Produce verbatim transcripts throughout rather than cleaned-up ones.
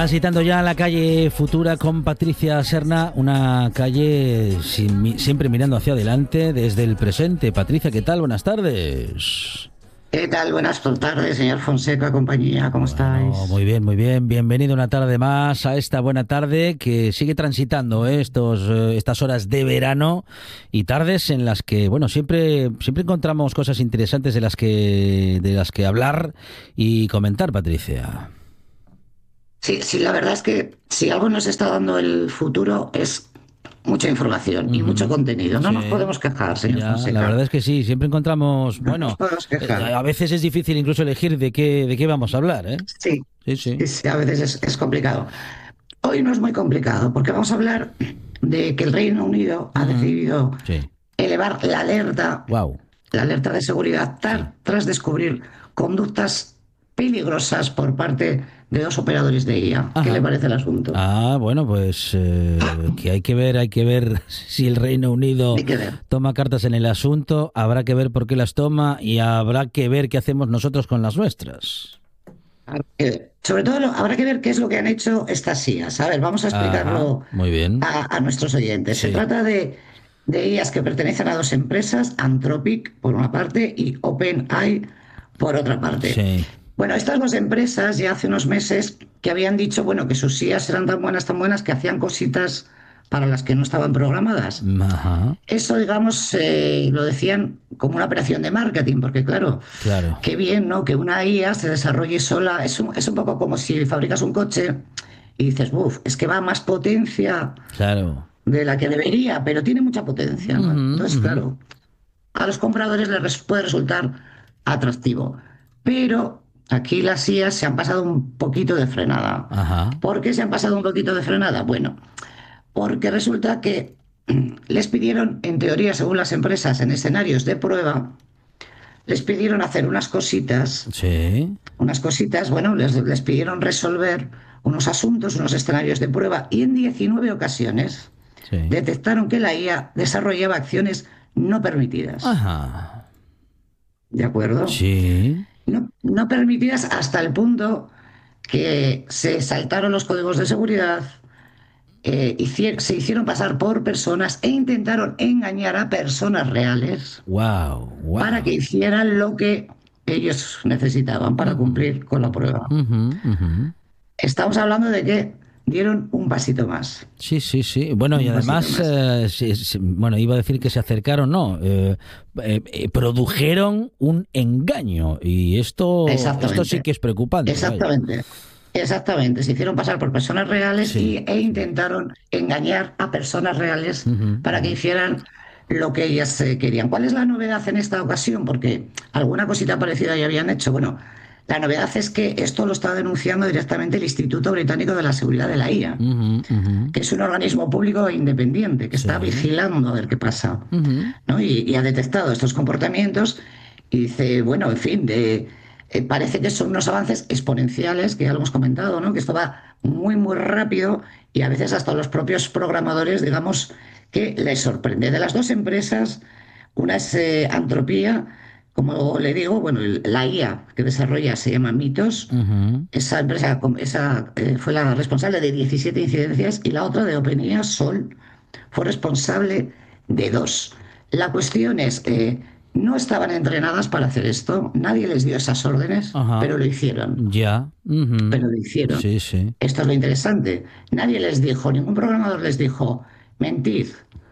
Transitando ya la calle Futura con Patricia Serna, una calle sin, siempre mirando hacia adelante desde el presente. Patricia, ¿qué tal? Buenas tardes. ¿Qué tal? Buenas tardes, señor Fonseca, compañía, ¿cómo Bueno, estáis? muy bien, muy bien. Bienvenido una tarde más a esta buena tarde que sigue transitando ¿eh? estos eh, estas horas de verano y tardes en las que, bueno, siempre siempre encontramos cosas interesantes de las que de las que hablar y comentar, Patricia. Sí, sí, la verdad es que si algo nos está dando el futuro es mucha información y mucho Ujú. contenido. No nos Sí. podemos quejar, señor Ya, la Fonseca. verdad es que sí, siempre encontramos, No nos bueno, podemos eh, quejar. a veces es difícil incluso elegir de qué de qué vamos a hablar, ¿eh? Sí, Sí, sí. sí, sí, a veces es, es complicado. Hoy no es muy complicado porque vamos a hablar de que el Reino Unido ha Ujú. decidido Sí. elevar la alerta, Wow. la alerta de seguridad Sí. tar- tras descubrir conductas peligrosas por parte de dos operadores de I A. ¿Qué le Ajá. parece el asunto? Ah, bueno, pues eh, que hay que ver, hay que ver si el Reino Unido Hay que ver. toma cartas en el asunto, habrá que ver por qué las toma y habrá que ver qué hacemos nosotros con las nuestras. Eh, sobre todo lo- habrá que ver qué es lo que han hecho estas I As. A ver, vamos a Ajá, explicarlo muy bien. a, a nuestros oyentes. Se Sí, trata de, de I As que pertenecen a dos empresas, Anthropic por una parte y OpenAI por otra parte. sí. Bueno, estas dos empresas ya hace unos meses que habían dicho, bueno, que sus I As eran tan buenas, tan buenas que hacían cositas para las que no estaban programadas. Ajá, Eso, digamos, eh, lo decían como una operación de marketing, porque claro, claro, qué bien, ¿no? Que una I A se desarrolle sola. Es un, es un poco como si fabricas un coche y dices, buf, es que va a más potencia claro. de la que debería, pero tiene mucha potencia, ¿no? Ujú, Entonces, ujú. claro, a los compradores les res- puede resultar atractivo. Pero aquí las I As se han pasado un poquito de frenada. Ajá, ¿Por qué se han pasado un poquito de frenada? Bueno, porque resulta que les pidieron, en teoría, según las empresas, en escenarios de prueba, les pidieron hacer unas cositas, sí, unas cositas, bueno, les, les pidieron resolver unos asuntos, unos escenarios de prueba, y en diecinueve ocasiones sí. detectaron que la I A desarrollaba acciones no permitidas. Ajá, ¿De acuerdo? sí. No, no permitidas hasta el punto que se saltaron los códigos de seguridad, eh, hici- se hicieron pasar por personas e intentaron engañar a personas reales Wow, para que wow. hicieran lo que ellos necesitaban para Ujú, cumplir con la prueba. ujú, ujú. Estamos hablando de que dieron un pasito más, Sí, sí, sí. Bueno, y un pasito además, más. eh, sí, sí, bueno, iba a decir que se acercaron, no, eh, eh, eh, produjeron un engaño y esto, esto sí Exactamente, que es preocupante, vaya. exactamente, exactamente. Se hicieron pasar por personas reales Sí, y, e sí. intentaron engañar a personas reales Ujú, para que ujú. hicieran lo que ellas eh, querían. ¿Cuál es la novedad en esta ocasión? Porque alguna cosita parecida ya habían hecho. Bueno, la novedad es que esto lo está denunciando directamente el Instituto Británico de la Seguridad de la I A, Ujú, ujú. que es un organismo público e independiente que está Sí. vigilando a ver qué pasa, Ujú. ¿no? Y, y ha detectado estos comportamientos y dice, bueno, en fin, de, eh, parece que son unos avances exponenciales, que ya lo hemos comentado, ¿no? Que esto va muy, muy rápido y a veces hasta los propios programadores, digamos, que les sorprende. De las dos empresas, una es eh, Antropía, como le digo, bueno, el- la I A que desarrolla se llama Mitos. Ujú. Esa empresa com- esa, eh, fue la responsable de diecisiete incidencias y la otra de OpenIA, Sol, fue responsable de dos. La cuestión es, eh, no estaban entrenadas para hacer esto, nadie les dio esas órdenes, Ajá. pero lo hicieron, Ya. Ujú. pero lo hicieron. Sí, sí. Esto es lo interesante. Nadie les dijo, ningún programador les dijo, mentid,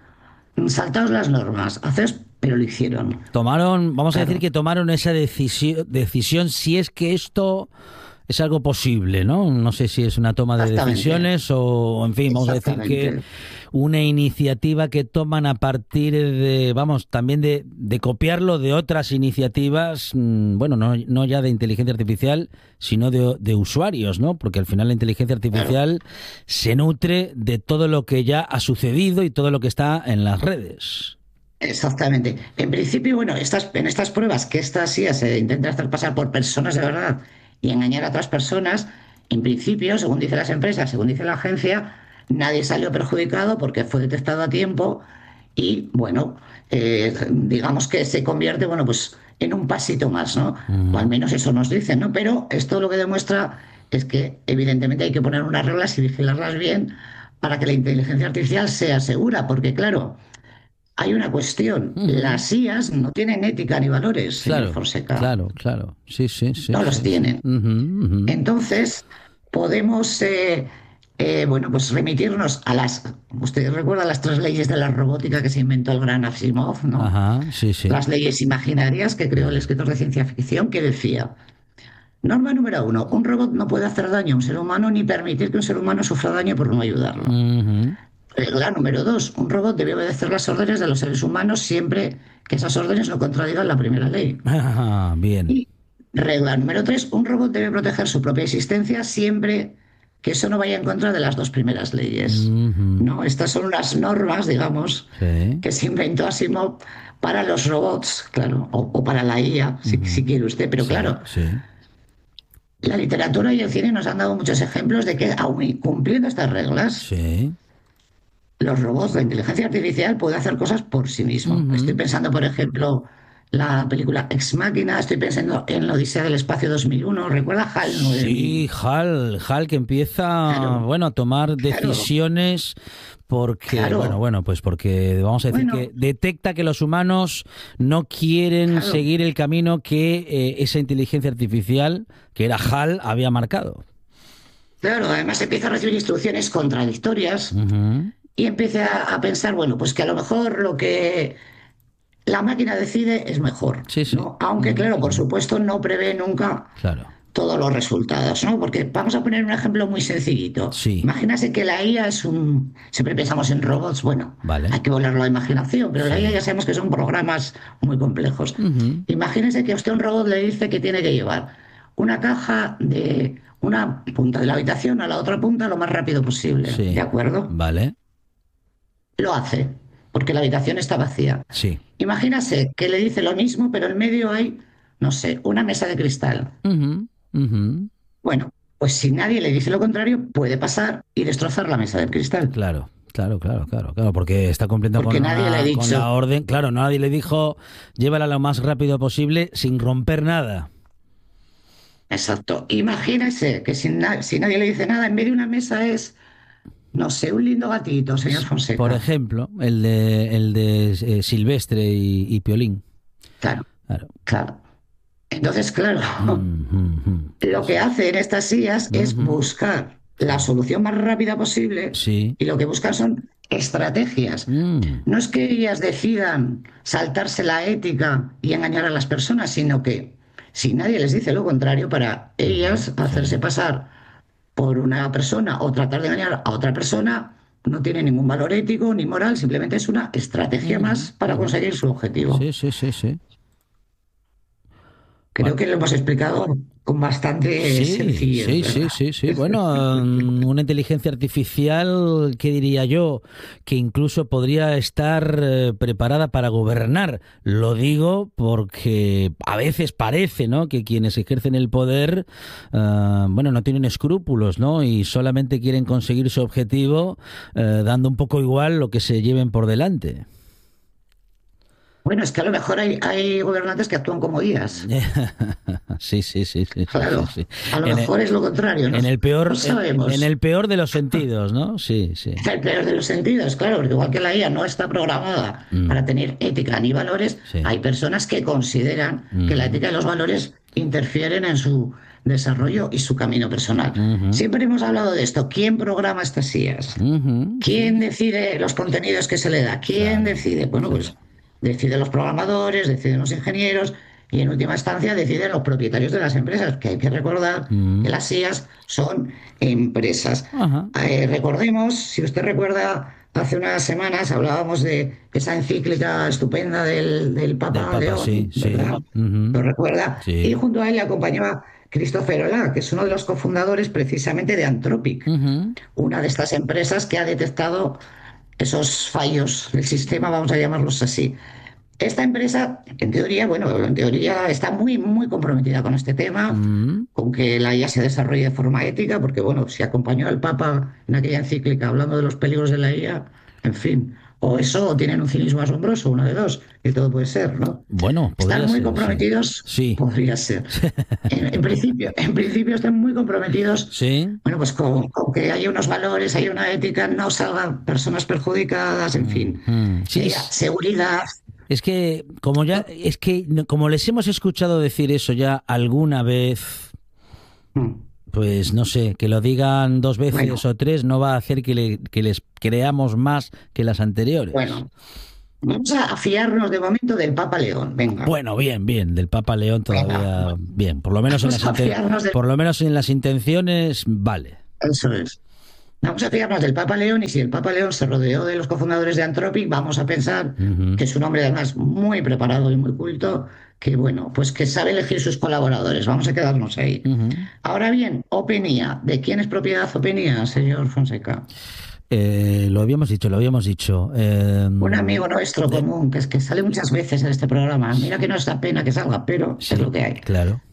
saltaos las normas, haced, pero lo hicieron. Tomaron, vamos a decir Claro, que tomaron esa decisión, decisión si es que esto es algo posible, ¿no? No sé si es una toma de exactamente, decisiones o, en fin, vamos a decir que exactamente. una iniciativa que toman a partir de, vamos, también de, de copiarlo de otras iniciativas, mm, bueno, no, no ya de inteligencia artificial, sino de, de usuarios, ¿no? Porque al final la inteligencia Claro. artificial se nutre de todo lo que ya ha sucedido y todo lo que está en las redes. Exactamente. En principio, bueno, estas, en estas pruebas que estas I A se intentan hacer pasar por personas de verdad y engañar a otras personas, en principio, según dicen las empresas, según dice la agencia, nadie salió perjudicado porque fue detectado a tiempo y, bueno, eh, digamos que se convierte, bueno, pues en un pasito más, ¿no? O al Ujú. menos eso nos dicen, ¿no? Pero esto lo que demuestra es que evidentemente hay que poner unas reglas y vigilarlas bien para que la inteligencia artificial sea segura, porque claro, hay una cuestión, Ujú. las I As no tienen ética ni valores, señor Claro, Fonseca, claro, claro. Sí, sí, sí, no los sí, sí. tienen. Ujú, ujú. Entonces, podemos, eh, eh, bueno, pues remitirnos a las, ustedes recuerdan las tres leyes de la robótica que se inventó el gran Asimov, ¿no? Ajá, sí, sí. Las leyes imaginarias que creó el Sí. escritor de ciencia ficción que decía, norma número uno, un robot no puede hacer daño a un ser humano ni permitir que un ser humano sufra daño por no ayudarlo. Ujú. Regla número dos, un robot debe obedecer las órdenes de los seres humanos siempre que esas órdenes no contradigan la primera ley. Ah, bien. Y regla número tres, un robot debe proteger su propia existencia siempre que eso no vaya en contra de las dos primeras leyes. Ujú. ¿No? Estas son unas normas, digamos, Sí. que se inventó Asimov para los robots, claro, o, o para la I A, si, Ujú. si quiere usted, pero Sí, claro, sí. la literatura y el cine nos han dado muchos ejemplos de que, aun cumpliendo estas reglas, Sí. los robots, la inteligencia artificial puede hacer cosas por sí mismo. Estoy Ujú. pensando, por ejemplo, la película Ex Machina, estoy pensando en la Odisea del Espacio dos mil uno, ¿recuerda HAL nueve Sí, mil? Hal, Hal que empieza, Claro, bueno, a tomar claro, decisiones porque, bueno, claro. bueno, pues porque vamos a decir que Bueno, detecta que los humanos no quieren claro, seguir el camino que eh, esa inteligencia artificial, que era Hal, había marcado. claro. Además empieza a recibir instrucciones contradictorias Ujú. y empieza a pensar, bueno, pues que a lo mejor lo que la máquina decide es mejor, Sí, sí. ¿no? Aunque, Ujú, claro, por ujú. supuesto, no prevé nunca Claro. todos los resultados, ¿no? Porque vamos a poner un ejemplo muy sencillito. Sí, Imagínase que la I A es un... Siempre pensamos en robots, bueno, vale. hay que volar la imaginación, pero la I A Sí. ya sabemos que son programas muy complejos. Ujú. Imagínese que a usted un robot le dice que tiene que llevar una caja de una punta de la habitación a la otra punta lo más rápido posible, ¿de Sí. acuerdo? Vale. Lo hace, porque la habitación está vacía. Sí. Imagínase que le dice lo mismo, pero en medio hay, no sé, una mesa de cristal. Ujú, ujú. Bueno, pues si nadie le dice lo contrario, puede pasar y destrozar la mesa de cristal, Claro, claro, claro, claro, claro, porque está cumpliendo con porque nadie le ha una, con dicho, la orden. Claro, nadie le dijo llévala lo más rápido posible sin romper nada. exacto. Imagínese que si, na- si nadie le dice nada, en medio de una mesa es, no sé, un lindo gatito, señor S- Por Fonseca. ejemplo, el de, el de eh, Silvestre y, y Piolín. Claro, Claro. claro. Entonces, claro, Mm, mm, mm. lo que Sí. hacen estas sillas es Ujú. buscar la Sí. solución más rápida posible Sí. y lo que buscan son estrategias. Mm, No es que ellas decidan saltarse la ética y engañar a las personas, sino que si nadie les dice lo contrario, para ujú. ellas hacerse Sí. pasar por una persona o tratar de engañar a otra persona no tiene ningún valor ético ni moral, simplemente es una estrategia Ujú, más para ujú. conseguir su objetivo. Sí, sí, sí, sí. Creo que lo hemos explicado con bastante Sí, sencillez, sí, sí, ¿verdad? sí, sí. Bueno, mm, una inteligencia artificial, ¿qué diría yo? Que incluso podría estar eh, preparada para gobernar. Lo digo porque a veces parece, ¿no? Que quienes ejercen el poder, ah, bueno, no tienen escrúpulos, ¿no? Y solamente quieren conseguir su objetivo, eh, dando un poco igual lo que se lleven por delante. Bueno, es que a lo mejor hay, hay gobernantes que actúan como I As. Sí, sí, sí, sí, sí, sí, Claro, sí. a lo En el, mejor es lo contrario, no, en el no peor, en, en sabemos. el peor de los sentidos, ¿no? Sí, sí. Es el peor de los sentidos, claro, porque igual que la I A no está programada Mm, para tener ética ni valores, sí. hay personas que consideran que la Ujú, ética y los valores interfieren en su desarrollo y su camino personal. ujú, Siempre hemos hablado de esto. ¿Quién programa estas I As? ujú, sí, ¿Quién decide los contenidos que se le da? ¿Quién claro, decide? Bueno, claro. pues deciden los programadores, deciden los ingenieros y en última instancia deciden los propietarios de las empresas, que hay que recordar que Mm, las I As son empresas. ajá. Eh, recordemos, si usted recuerda, hace unas semanas hablábamos de esa encíclica estupenda del, del Del Papa Papa, sí, León, sí. ¿verdad? Ujú, ¿Lo recuerda? Y sí. junto a él le acompañaba Christopher Olah, que es uno de los cofundadores precisamente de Anthropic, Ujú, una de estas empresas que ha detectado esos fallos del sistema, vamos a llamarlos así. Esta empresa, en teoría, bueno, en teoría está muy, muy comprometida con este tema, mm, con que la I A se desarrolle de forma ética, porque, bueno, si acompañó al Papa en aquella encíclica hablando de los peligros de la I A, en fin, O eso, o tienen un cinismo asombroso, uno de dos, que todo puede ser, ¿no? Bueno, Están podría muy ser, sí. comprometidos, Sí. podría ser. En, en principio, en principio están muy comprometidos, Sí. bueno, pues con, con que haya unos valores, hay una ética, no salgan personas perjudicadas, en Mm, fin, mm. que Sí, haya es, seguridad. es que como ya, es que no- como les hemos escuchado decir eso ya alguna vez, Mm. pues no sé, que lo digan dos veces Bueno, o tres no va a hacer que, le- que les creamos más que las anteriores. bueno, vamos a fiarnos de momento del Papa León, venga, Bueno, bien, bien, del Papa León venga, todavía bien, por lo menos en las vamos a inte- fiarnos de... por lo menos en las intenciones, vale. Eso es. Vamos a fiarnos del Papa León y si el Papa León se rodeó de los cofundadores de Anthropic, vamos a pensar Ujú, que es un hombre además muy preparado y muy culto, que bueno, pues que sabe elegir sus colaboradores. Vamos a quedarnos ahí. ujú. Ahora bien, Openia. ¿De quién es propiedad Openia, señor Fonseca? Eh, lo habíamos dicho, lo habíamos dicho. Eh, Un amigo nuestro de- común, que es que sale muchas veces en este programa. Mira que no es la pena que salga, pero es sí, lo que hay. claro.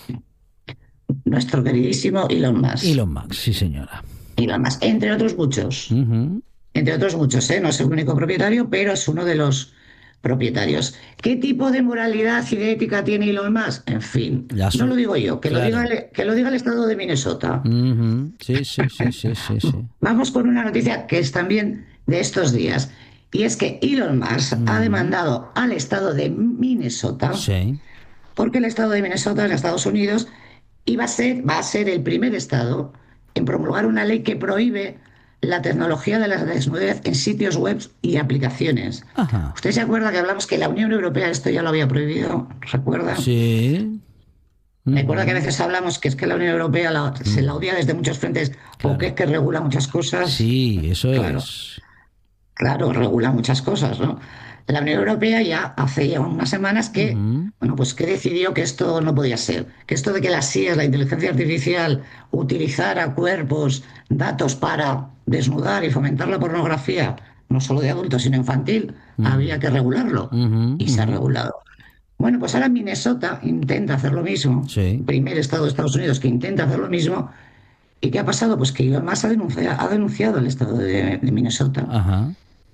Nuestro queridísimo Elon Musk. Elon Musk, sí señora. Elon Musk, entre otros muchos. Ujú. Entre otros muchos, ¿eh? No es el único propietario, pero es uno de los propietarios. ¿Qué tipo de moralidad y de ética tiene Elon Musk? En fin, La no lo su- digo yo, que lo diga claro. el, que lo diga el estado de Minnesota. Ujú. Sí, sí, sí, sí, sí, sí. Vamos con una noticia que es también de estos días, y es que Elon Musk ha Ujú. demandado al estado de Minnesota, Sí. porque el estado de Minnesota en Estados Unidos iba a ser, va a ser el primer estado en promulgar una ley que prohíbe la tecnología de la desnudez en sitios web y aplicaciones. Ajá. ¿Usted se acuerda que hablamos que la Unión Europea esto ya lo había prohibido? ¿Recuerda? Sí. Recuerda que a Ujú. veces hablamos que es que la Unión Europea la- se la Mm, odia desde muchos frentes o que es claro. que regula muchas cosas. Sí, eso Claro, es. claro, regula muchas cosas, ¿no? La Unión Europea ya hace ya unas semanas que, Ujú. bueno, pues que decidió que esto no podía ser, que esto de que las I As, la inteligencia artificial, utilizara cuerpos, datos para desnudar y fomentar la pornografía, no solo de adultos, sino infantil, Ujú. había que regularlo Ujú, y se ha ujú. regulado. Bueno, pues ahora Minnesota intenta hacer lo mismo, Sí. primer estado de Estados Unidos que intenta hacer lo mismo. ¿Y qué ha pasado? Pues que Elon Musk ha denunciado, ha denunciado al estado de, de Minnesota Ajá.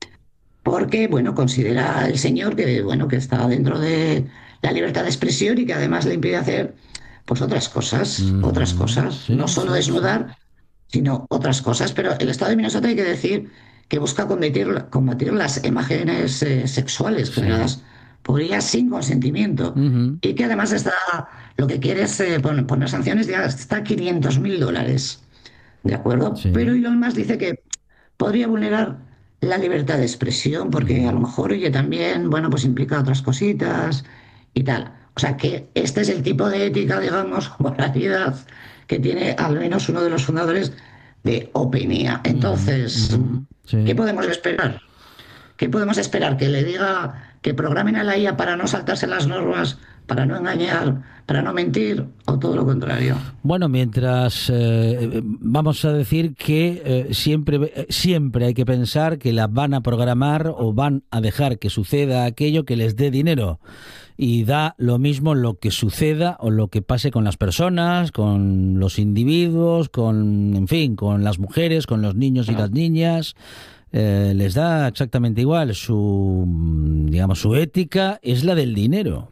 porque, bueno, considera el señor que, bueno, que está dentro de la libertad de expresión y que además le impide hacer, pues, otras cosas, otras Ujú. cosas, no Sí, solo sí, sí. desnudar, sino otras cosas. Pero el Estado de Minnesota hay que decir que busca combatir, combatir las imágenes eh, sexuales Sí. generadas por ella sin consentimiento Ujú. y que además está, lo que quiere es eh, poner, poner sanciones de hasta quinientos mil dólares. ¿De acuerdo? Pero Sí. Elon Musk dice que podría vulnerar la libertad de expresión porque a lo Ujú. mejor oye también, bueno, pues implica otras cositas y tal. O sea que este es el tipo de ética, digamos, moralidad que tiene al menos uno de los fundadores de OpenAI. Ujú. Entonces, Ujú. ¿qué Sí. podemos esperar? ¿Qué podemos esperar? ¿Que le diga que programen a la I A para no saltarse las normas, para no engañar, para no mentir o todo lo contrario? Bueno, mientras eh, vamos a decir que eh, siempre, eh, siempre hay que pensar que la van a programar o van a dejar que suceda aquello que les dé dinero. Y da lo mismo lo que suceda o lo que pase con las personas, con los individuos, con, en fin, con las mujeres, con los niños y las niñas. Eh, les da exactamente igual. Su, mm, digamos, su ética es la del dinero.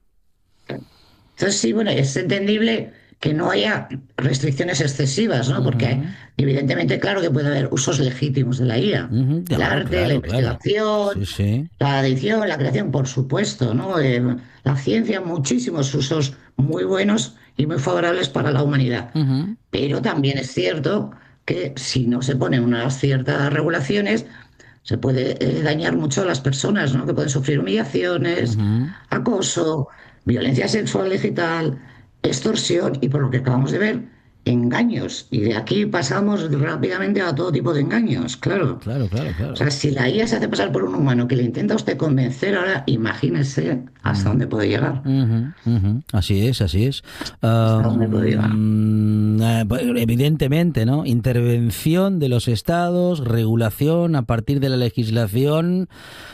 Entonces, sí, bueno, es entendible que no haya restricciones excesivas, ¿no? Porque Ujú, evidentemente, claro que puede haber usos legítimos de la I A. ujú. El Claro, arte, la claro, claro. investigación, Sí, sí. la edición, la creación, por supuesto, ¿no? Eh, la ciencia, muchísimos usos muy buenos y muy favorables para la humanidad. Ujú, Pero también es cierto que si no se ponen unas ciertas regulaciones, se puede eh, dañar mucho a las personas, ¿no? Que pueden sufrir humillaciones, ujú. acoso, violencia sexual digital, extorsión y por lo que acabamos de ver, engaños. Y de aquí pasamos rápidamente a todo tipo de engaños, claro. Claro, claro, O claro. sea, si la I A se hace pasar por un humano que le intenta a usted convencer, ahora imagínese hasta Ujú, dónde puede llegar. ujú, ujú. Así es, así es. Hasta dónde puede llegar. Am, eh, pues, evidentemente, ¿no? Intervención de los estados, regulación a partir de la legislación.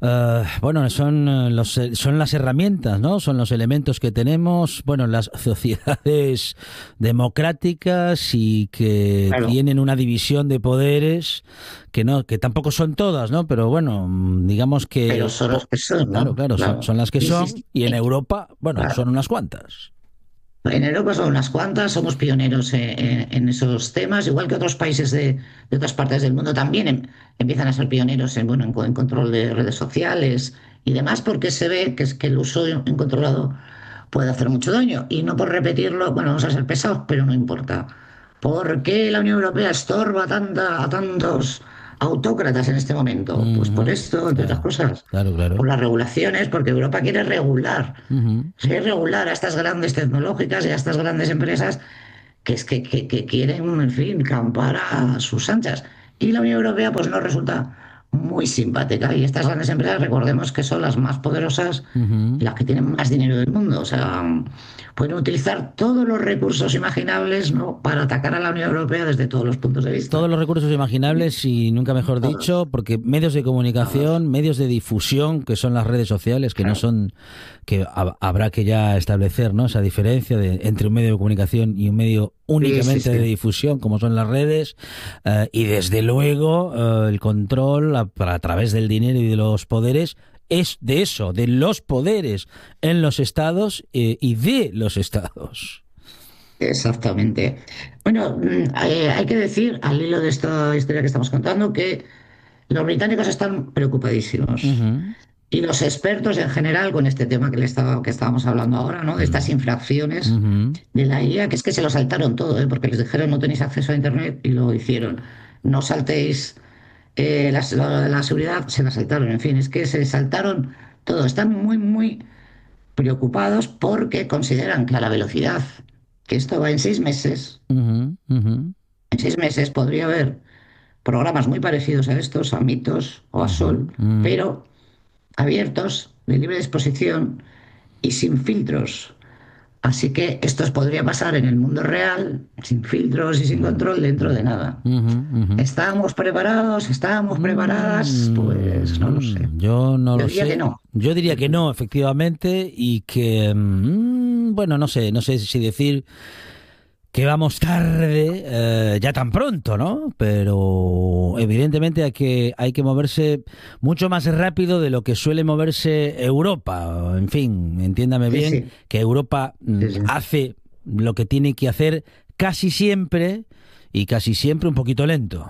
Uh, bueno, son, eh, los, eh, son las herramientas, ¿no? Son los elementos que tenemos, bueno, las sociedades democráticas y que Claro, tienen una división de poderes que no, que tampoco son todas, ¿no? Pero bueno, mm, digamos pero que, son los po- que son, claro, ¿no? claro, son, Claro. son las que Sí, sí, son sí, y en sí, Europa, bueno, son claro. unas cuantas. En Europa son unas cuantas, somos pioneros en, en- en esos temas, igual que otros países de, de otras partes del mundo también em- empiezan a ser pioneros en, bueno, en, co- en control de redes sociales y demás, porque se ve que, es que el uso incontrolado puede hacer mucho daño. Y no por repetirlo, bueno, vamos a ser pesados, pero no importa. ¿Por qué la Unión Europea estorba tanta, a tantos autócratas en este momento? Pues por Ujú, esto, entre otras claro, cosas, claro, por claro. las regulaciones, porque Europa quiere regular, Ujú. quiere regular a estas grandes tecnológicas y a estas grandes empresas que es que, que, que quieren, en fin, campar a sus anchas. Y la Unión Europea pues no resulta muy simpática. Y estas grandes empresas, recordemos que son las más poderosas y Ujú. las que tienen más dinero del mundo. O sea, pueden utilizar todos los recursos imaginables, ¿no?, para atacar a la Unión Europea desde todos los puntos de Todos vista. los recursos imaginables y nunca mejor Todos, dicho, porque medios de todos. comunicación, medios de difusión, que son las redes sociales, que no Claro. son, que hab- habrá que ya establecer, ¿no? Esa diferencia de, entre un medio de comunicación y un medio Sí, sí, únicamente de sí. difusión, como son las redes, eh, y desde luego eh, el control a, a través del dinero y de los poderes es de eso, de los poderes en los estados eh, y de los estados. Exactamente. Bueno, mm, hay, hay que decir, al hilo de esta historia que estamos contando, que los británicos están preocupadísimos. Ujú, Y los expertos en general con este tema que, le estaba, que estábamos hablando ahora, ¿no? De estas ujú, infracciones ujú. de la I A, que es que se lo saltaron todo, ¿eh? Porque les dijeron no tenéis acceso a Internet y lo hicieron. No saltéis eh, la, la- la seguridad, se la saltaron. En fin, es que se saltaron todo. Están muy, muy preocupados porque consideran que a la velocidad que esto va en seis meses, Ujú, ujú, en seis meses podría haber programas muy parecidos a estos, a Mitos o a ujú, Sol, ujú. pero abiertos, de libre disposición y sin filtros. Así que esto podría pasar en el mundo real, sin filtros y sin Mm, control, dentro mm, de nada. ujú, ujú. ¿Estábamos preparados? ¿Estábamos preparadas? Pues no lo sé. Mm, yo no Yo lo diría que sé. no. Yo diría que no, efectivamente, y que, mm, bueno, no sé, no sé si decir que vamos tarde, eh, ya tan pronto, ¿no? Pero evidentemente hay que, hay que moverse mucho más rápido de lo que suele moverse Europa. En fin, entiéndame Sí, bien sí, que Europa mm, sí, sí. hace lo que tiene que hacer casi siempre y casi siempre un poquito lento.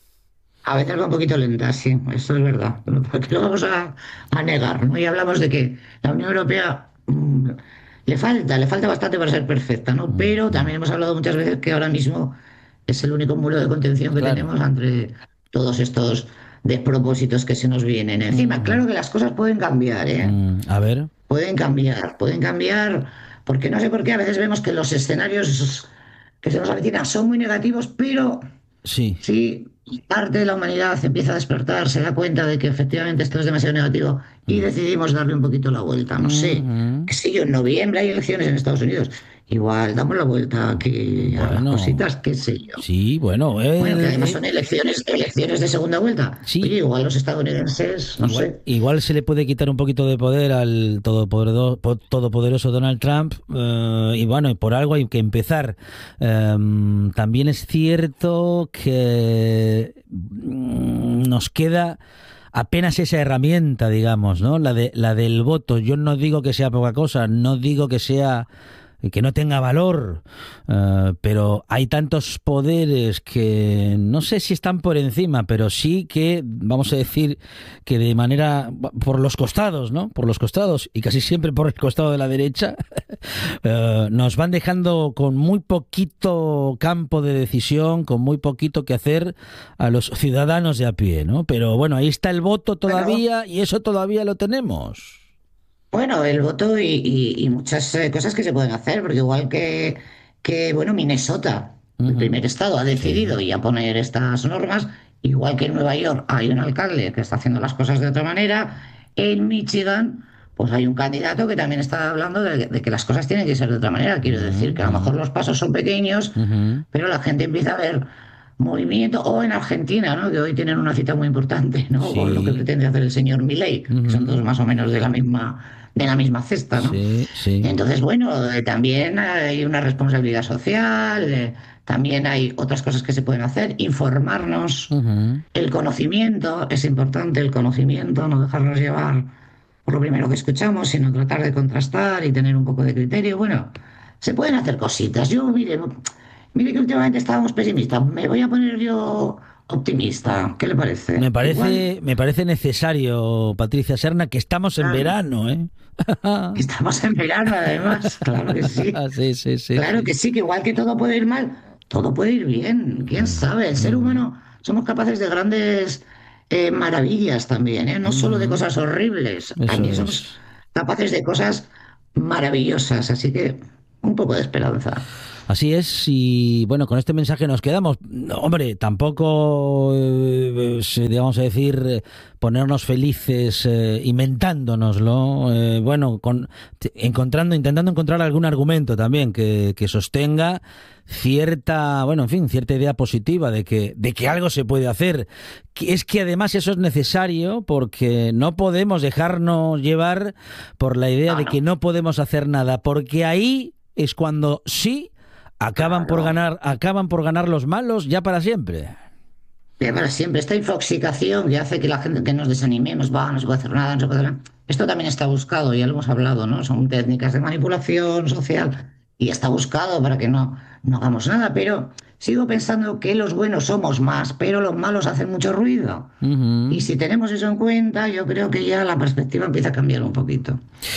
A veces va un poquito lenta, sí, eso es verdad. Porque lo vamos a, a negar, ¿no? Y hablamos de que la Unión Europea mm, le falta, le falta bastante para ser perfecta, ¿no? Mm, Pero mm. también hemos hablado muchas veces que ahora mismo es el único muro de contención que Claro. tenemos entre todos estos despropósitos que se nos vienen encima. Ujú. Claro que las cosas pueden cambiar, ¿eh? Mm, a ver, Pueden cambiar, pueden cambiar, porque no sé por qué a veces vemos que los escenarios que se nos avecinan son muy negativos, pero sí. sí, parte de la humanidad empieza a despertar, se da cuenta de que efectivamente esto es demasiado negativo y Mm. decidimos darle un poquito la vuelta. No sé, Ujú. qué sé yo, en noviembre hay elecciones en Estados Unidos. Igual damos la vuelta aquí a las Bueno, cositas, qué sé yo. sí, bueno, Bueno, que el- además eh, son elecciones, elecciones de segunda vuelta. Oye, sí, igual los estadounidenses, no igual, sé. igual se le puede quitar un poquito de poder al todopoderoso, todopoderoso Donald Trump, eh, y bueno, y por algo hay que empezar. Em, también es cierto que mm, nos queda apenas esa herramienta, digamos, ¿no? La de la del voto. Yo no digo que sea poca cosa, no digo que sea que no tenga valor, eh, pero hay tantos poderes que no sé si están por encima, pero sí que, vamos a decir, que de manera, por los costados, ¿no? Por los costados, y casi siempre por el costado de la derecha, eh, nos van dejando con muy poquito campo de decisión, con muy poquito que hacer a los ciudadanos de a pie, ¿no? Pero bueno, ahí está el voto Bueno, todavía y eso todavía lo tenemos. bueno, el voto y, y- y muchas eh, cosas que se pueden hacer, porque igual que, que, bueno, Minnesota, el Ujú. primer estado, ha decidido Sí. ya poner estas normas, igual que en Nueva York hay un alcalde que está haciendo las cosas de otra manera, en Michigan, pues hay un candidato que también está hablando de, de que las cosas tienen que ser de otra manera. Quiero Ujú, decir que a lo ujú, mejor los pasos son pequeños, ujú. pero la gente empieza a ver movimiento, o en Argentina, ¿no? Que hoy tienen una cita muy importante, ¿no? Sí. Con lo que pretende hacer el señor Milei, Uh-huh. que son todos más o menos de la misma, de la misma cesta, ¿no? Sí, sí. Entonces, bueno, eh, también hay una responsabilidad social, eh, también hay otras cosas que se pueden hacer, informarnos, Uh-huh. el conocimiento, es importante el conocimiento, no dejarnos llevar por lo primero que escuchamos, sino tratar de contrastar y tener un poco de criterio. Bueno, se pueden hacer cositas. Yo, mire, mire que últimamente estábamos pesimistas. Me voy a poner yo optimista. ¿Qué le parece? Me parece, Igual, me parece necesario, Patricia Serna, que estamos en claro, verano, ¿eh? estamos en verano además. Claro que sí. Sí, sí, sí, Claro sí. que sí, que igual que todo puede ir mal, todo puede ir bien. ¿Quién sabe? El ser Ujú, humano somos capaces de grandes eh, maravillas también, ¿eh? No solo de ujú. cosas horribles, Eso también somos es. capaces de cosas maravillosas. Así que un poco de esperanza. Así es, y bueno, con este mensaje nos quedamos. No, hombre, tampoco, eh, eh, digamos a decir, eh, ponernos felices eh, inventándonoslo. Eh, bueno, con, t- encontrando, intentando encontrar algún argumento también que, que sostenga cierta, bueno, en fin, cierta idea positiva de que, de que algo se puede hacer. Que es que además eso es necesario porque no podemos dejarnos llevar por la idea No, de que no, no podemos hacer nada, porque ahí es cuando sí acaban por claro. ganar, acaban por ganar los malos ya para siempre. Pero para siempre, esta infoxicación que hace que la gente que nos desanimemos, va, no se puede hacer nada, no se puede hacer nada. Esto también está buscado, ya lo hemos hablado, ¿no? Son técnicas de manipulación social y está buscado para que no, no hagamos nada, pero sigo pensando que los buenos somos más, pero los malos hacen mucho ruido. Y Ujú. si tenemos eso en cuenta, yo creo que ya la perspectiva empieza a cambiar un poquito,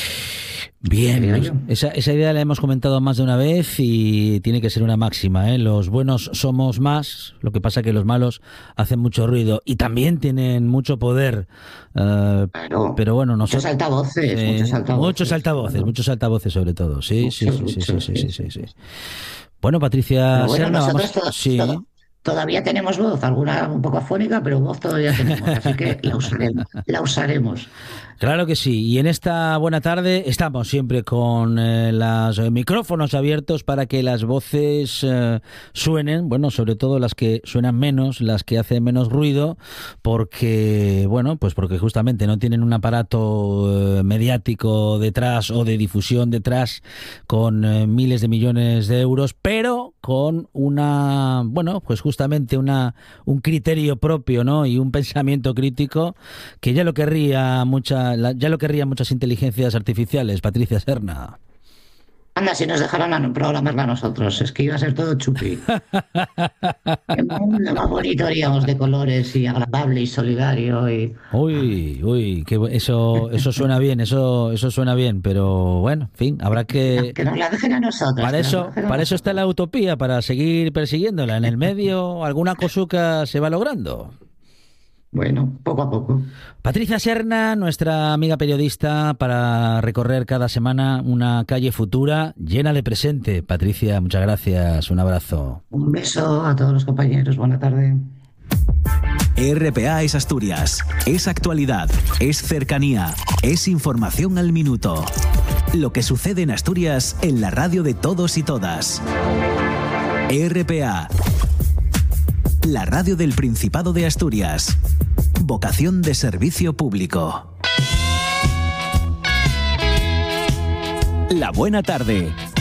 Bien, creo nos- yo. esa, esa idea la hemos comentado más de una vez y tiene que ser una máxima, ¿eh? Los buenos somos más, lo que pasa que los malos hacen mucho ruido y también tienen mucho poder. eh, Claro, pero bueno, muchos nosotros... altavoces, muchos muchos altavoces, altavoces, claro. muchos altavoces sobre todo. Sí, sí, Muchos, sí, sí, sí, muchos, sí, sí, sí, sí, sí, sí. sí. Bueno, Pero Patricia bueno, Serna, nosotros vamos... to- Sí. to- todavía tenemos voz, alguna un poco afónica, pero voz todavía tenemos, así que la usaremos, la usaremos. Claro que sí, y en esta buena tarde estamos siempre con eh, los eh, micrófonos abiertos para que las voces eh, suenen, bueno, sobre todo las que suenan menos, las que hacen menos ruido, porque, bueno, pues porque justamente no tienen un aparato eh, mediático detrás o de difusión detrás con eh, miles de millones de euros, pero con una, bueno, pues justamente una un criterio propio, ¿no? Y un pensamiento crítico que ya lo querría mucha, la- ya lo querrían muchas inteligencias artificiales, Patricia Serna. Anda, si nos dejaran a programarla a nosotros, es que iba a ser todo chupi. Qué mundo más bonito haríamos de colores y agradable y solidario y Uy, uy, que bu- eso, eso suena bien, eso, eso suena bien, pero bueno, en fin, habrá no, que, que nos la dejen a nosotros, para que nos la eso, dejen a para eso está la nosotros. utopía, para seguir persiguiéndola. En el medio, alguna cosuca se va logrando. Bueno, poco a poco. Patricia Serna, nuestra amiga periodista, para recorrer cada semana una calle futura llena de presente. Patricia, muchas gracias, un abrazo. Un beso a todos los compañeros, buena tarde. R P A es Asturias, es actualidad, es cercanía, es información al minuto. Lo que sucede en Asturias en la radio de todos y todas. R P A, la radio del Principado de Asturias. Vocación de servicio público. La buena tarde.